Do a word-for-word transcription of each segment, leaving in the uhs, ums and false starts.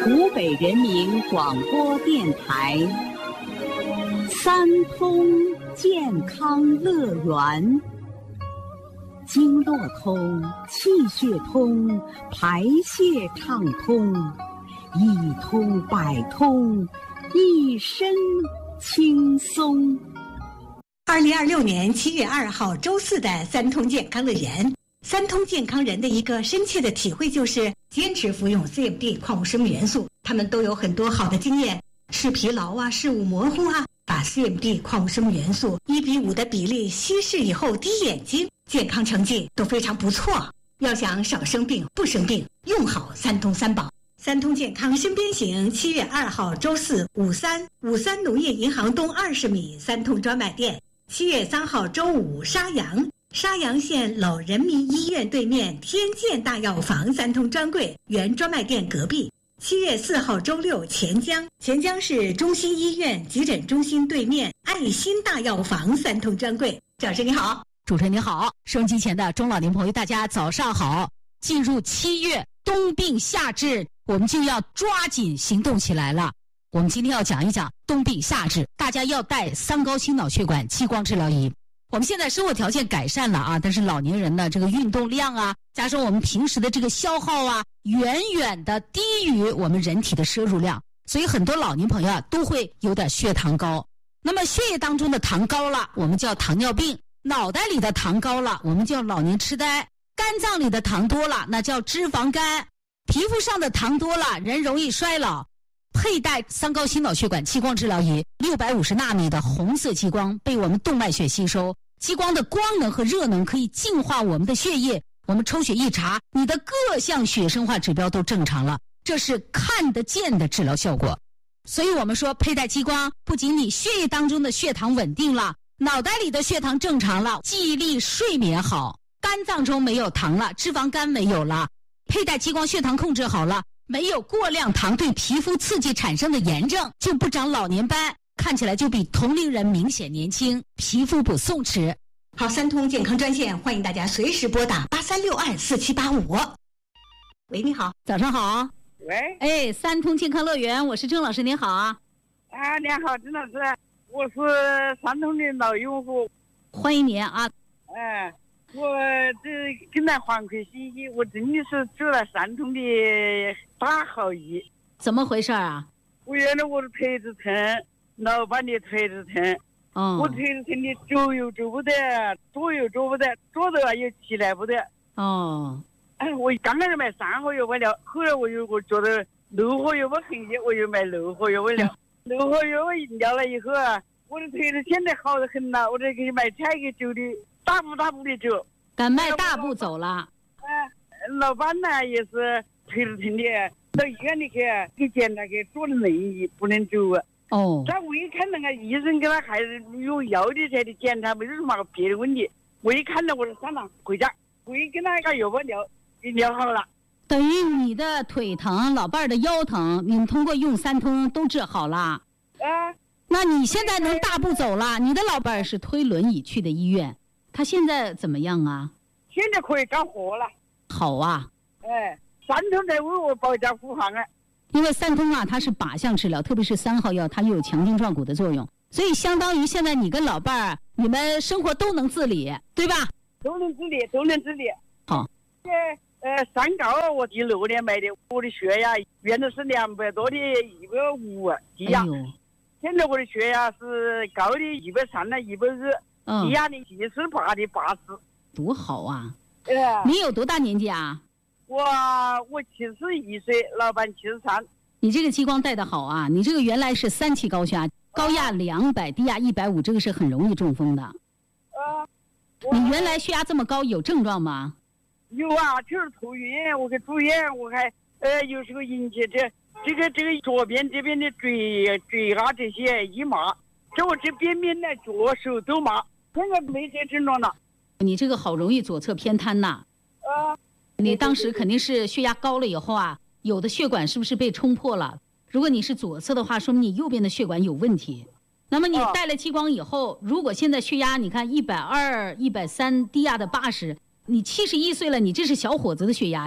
湖北人民广播电台三通健康乐园，经络通，气血通，排泄畅通，一通百通，一身轻松。 二零二六年七月二号周四的三通健康乐园，三通健康人的一个深切的体会就是坚持服用 C M D 矿物生物元素，他们都有很多好的经验，视疲劳啊，视物模糊啊，把 C M D 矿物生物元素一比五的比例稀释以后滴眼睛，健康成绩都非常不错。要想少生病不生病，用好三通三宝。三通健康身边行，七月二号周四五三五三农业银行东二十米三通专卖店。七月三号周五沙阳沙阳县老人民医院对面天健大药房三通专柜原专卖店隔壁。七月四号周六钱江钱江市中心医院急诊中心对面爱心大药房三通专柜。赵老师你好。 主持人你好，收音机前的中老年朋友大家早上好。进入七月，冬病夏治，我们就要抓紧行动起来了。我们今天要讲一讲冬病夏治，大家要带三高心脑血管激光治疗仪。我们现在生活条件改善了啊，但是老年人呢，这个运动量啊，加上我们平时的这个消耗啊，远远的低于我们人体的摄入量，所以很多老年朋友啊都会有点血糖高。那么血液当中的糖高了，我们叫糖尿病；脑袋里的糖高了，我们叫老年痴呆；肝脏里的糖多了，那叫脂肪肝；皮肤上的糖多了，人容易衰老。佩戴三高心脑血管激光治疗仪，六百五十纳米的红色激光被我们动脉血吸收，激光的光能和热能可以净化我们的血液，我们抽血一查，你的各项血生化指标都正常了，这是看得见的治疗效果。所以我们说佩戴激光，不仅你血液当中的血糖稳定了，脑袋里的血糖正常了，记忆力睡眠好，肝脏中没有糖了，脂肪肝没有了，佩戴激光血糖控制好了，没有过量糖对皮肤刺激产生的炎症，就不长老年斑，看起来就比同龄人明显年轻，皮肤不松弛。 好，三通健康专线欢迎大家随时拨打八三六二四七八五。喂，你好。 早上好。 喂。 哎，三通健康乐园，我是郑老师，您好啊。 啊，您好，郑老师，我是三通的老用户。 欢迎您啊。 哎。我这跟他反馈信息，我真的是做了三通的大好意。 怎么回事啊？ 我原来我的腿子疼，老伴的腿子疼， 哦， 我腿子疼的走又走不得，坐又坐不得，坐着又起来不得。 哦， 哎，我刚开始买三合药完了，后来我又我觉得六合药不行些，我又买六合药完了。六合药了了以后啊，我的腿子现在好得很了，我这个买菜给走的。大步大步的走， 敢迈大步走了。 呃，老伴呢也是腿子疼的，到医院里去给检查，给做了轮椅，不能走啊。 哦。 但我一看那个医生给他还是有药的才的检查，没有什么别的问题。我一看到我说算了，回家，我一跟他个药包聊，给聊好了。 等于你的腿疼，老伴儿的腰疼，你们通过用三通都治好了。 啊。 那你现在能大步走了？你的老伴儿是推轮椅去的医院。他现在怎么样啊？ 现在可以干活了。 好啊。 哎，三通在为我保驾护航啊。 因为三通啊，它是靶向治疗，特别是三号药，它又有强筋壮骨的作用，所以相当于现在你跟老伴儿，你们生活都能自理，对吧？ 都能自理，都能自理。 好。 这呃，三高我第六年买的，我的血压原来是两百多的，一百五低压。哎呦。现在我的血压是高的一百三了，一百二。低压的七十八的八十， 多好啊！ 呃， 你有多大年纪啊？ 我我七十一岁，老伴七十三。 你这个激光带的好啊！你这个原来是三期高血压，高压两百，低压一百五，这个是很容易中风的。 呃， 你原来血压这么高，有症状吗？ 有啊，就是头晕，我去住院，我还呃有时候引起这这个这个左边这边的嘴嘴啊这些一麻，这我这边边的左手都麻。现在没这症状了。 你这个好容易左侧偏瘫呐。 啊。 你当时肯定是血压高了以后啊，有的血管是不是被冲破了？如果你是左侧的话，说明你右边的血管有问题。那么你戴了激光以后，如果现在血压你看一百二、一百三，低压的八十，你七十一岁了，你这是小伙子的血压呀。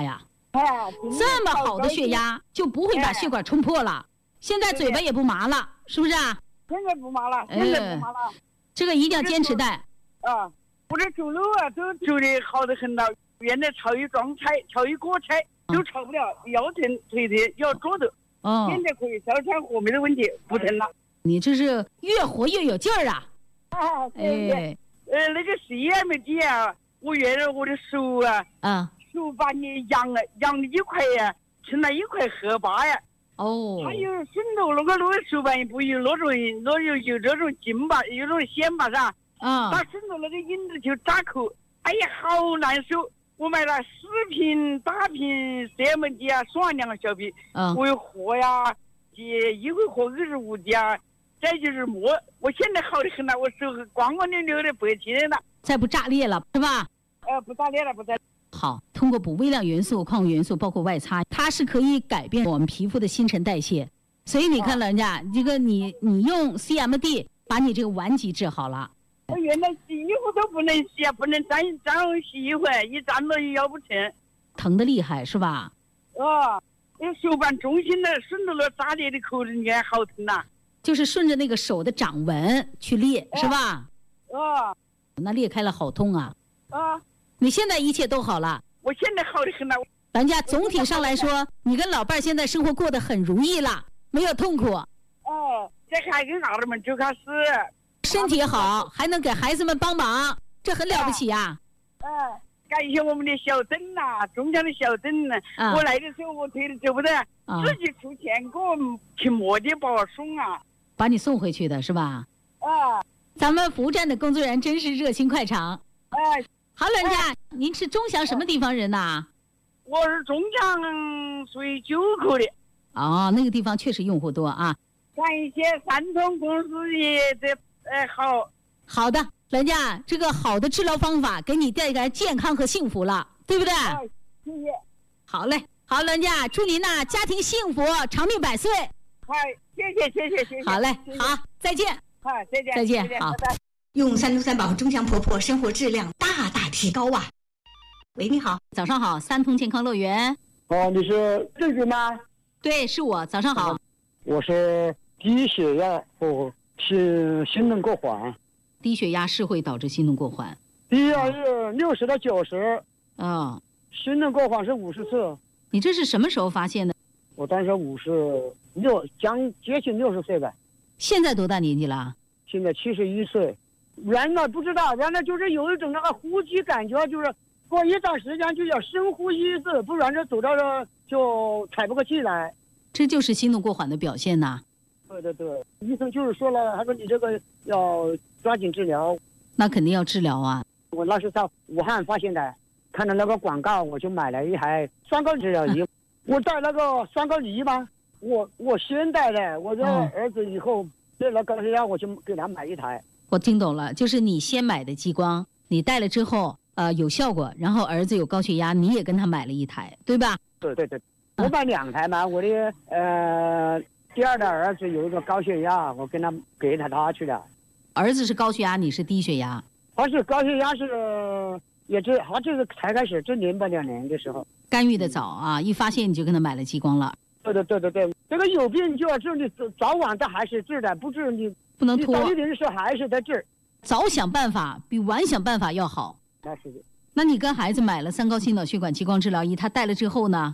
哎， 这么好的血压就不会把哎血管冲破了。现在嘴巴也不麻了，是不是啊？ 现在不麻了，现在不麻了。 这个一定要坚持带。 啊，我这走路啊都走的好得很了，原来朝一撞菜，朝一过菜都朝不了，腰疼腿疼要坐着。 哦， 现在可以烧山活没的问题，不疼了。 你这是越活越有劲儿啊！ 啊，对对。 哎， 呃，那个谁也没底啊，我原来我的手啊， 啊， 手把你扬了，扬了一块呀，成了一块河疤呀。 哦， 还有渗透那个那个手板不有那种那有有这种筋吧，有那种线吧噻， 啊， 它渗透那个影子就扎口，哎呀，好难受。我买了四瓶大瓶 C M D 啊，爽两个小瓶， 嗯， 我有喝呀，也一会喝二十五的啊，再就是馍，我现在好的很了，我手光光溜溜的白起来了， 再不炸裂了是吧？ 呃，不炸裂了，不炸裂。 好，通过补微量元素、矿物元素，包括外擦，它是可以改变我们皮肤的新陈代谢。所以你看人家这个你你用 C M D 把你这个顽疾治好了。 我原来洗衣服都不能洗啊，不能沾沾洗衣服，一沾了腰不疼， 疼得厉害是吧？ 哦，那手板中心的顺着那炸裂的口子，你看好疼呐、啊。 就是顺着那个手的掌纹去裂，是吧？ 哦， 那裂开了好痛啊！ 啊， 你现在一切都好了。 我现在好的很了。 人家总体上来说，你跟老伴儿现在生活过得很如意了，没有痛苦。 哦，这还跟儿子们就开始。 身体好，还能给孩子们帮忙，这很了不起呀、 啊！哎、啊，感谢我们的小邓呐、啊，中江的小邓呢、啊。啊、我来的时候我腿里走不得，啊、自己出钱给我骑摩的把我送啊， 把你送回去的是吧？ 啊， 咱们服务站的工作人员真是热心快肠。 哎、啊， 好，老人家，您是中祥什么地方人呐、啊？ 我是中江属于九口的。 哦，那个地方确实用户多啊。 感谢三通公司的。哎，好好的，人家这个好的治疗方法给你带来健康和幸福了，对不对？ 哎，谢谢。 好嘞，好，人家祝您呐家庭幸福，长命百岁。 好，谢谢谢谢谢谢。 好嘞， 谢谢好，再见。 好，再见再见，好。 用三通三宝中祥婆婆生活质量大大提高啊！喂，你好， 早上好，三通健康乐园。 哦，你是郑局吗？ 对，是我。早上好。 我是低血压和。是心动过缓， 低血压是会导致心动过缓。 低压是六十到九十， 哦， 心动过缓是五十次。 你这是什么时候发现的？ 我当时五十六，将接近六十岁吧。 现在多大年纪了？ 现在七十一岁。原来不知道，原来就是有一种那个呼吸感觉，就是过一段时间就要深呼一次，不然这走到这就喘不过气来。 这就是心动过缓的表现呐。 对对对，医生就是说了，他说你这个要抓紧治疗。 那肯定要治疗啊！ 我那是在武汉发现的，看到那个广告，我就买了一台双高治疗仪。我带那个双高仪嘛，我我先带的，我的儿子以后得了高血压，我就给他买一台。 我听懂了，就是你先买的激光，你带了之后，呃，有效果，然后儿子有高血压，你也跟他买了一台，对吧？ 对对对，我买两台嘛，我的呃。第二的儿子有一个高血压，我跟他给他他去了。 儿子是高血压，你是低血压。 他是高血压是，也是他这个才开始这年吧两年的时候。 干预的早啊，一发现你就跟他买了激光了。 对对对对对，这个有病就要治，你早晚他还是治的，不治你不能拖。 早一点的时候还是得治。 早想办法比晚想办法要好。 那是的。 那你跟孩子买了三高心脑血管激光治疗仪，他戴了之后呢？